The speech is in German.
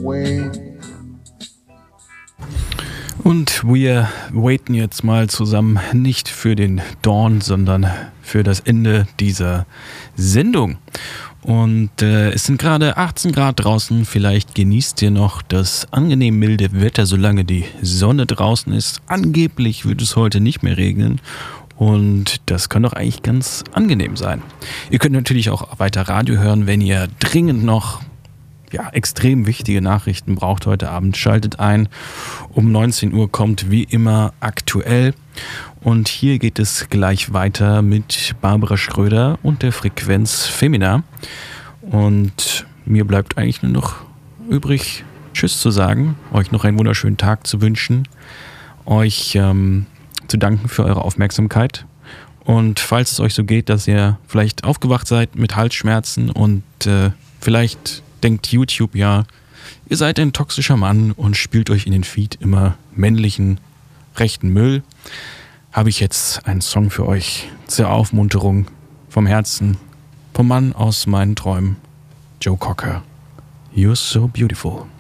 Und wir waiten jetzt mal zusammen nicht für den Dawn, sondern für das Ende dieser Sendung. Und es sind gerade 18 Grad draußen. Vielleicht genießt ihr noch das angenehm milde Wetter, solange die Sonne draußen ist. Angeblich wird es heute nicht mehr regnen. Und das kann doch eigentlich ganz angenehm sein. Ihr könnt natürlich auch weiter Radio hören, wenn ihr dringend noch extrem wichtige Nachrichten braucht heute Abend. Schaltet ein. Um 19 Uhr kommt wie immer aktuell. Und hier geht es gleich weiter mit Barbara Schröder und der Frequenz Femina. Und mir bleibt eigentlich nur noch übrig, Tschüss zu sagen, euch noch einen wunderschönen Tag zu wünschen, euch zu danken für eure Aufmerksamkeit. Und falls es euch so geht, dass ihr vielleicht aufgewacht seid mit Halsschmerzen und vielleicht denkt YouTube, ja, ihr seid ein toxischer Mann und spielt euch in den Feed immer männlichen, rechten Müll, habe ich jetzt einen Song für euch zur Aufmunterung vom Herzen, vom Mann aus meinen Träumen, Joe Cocker. You're so beautiful.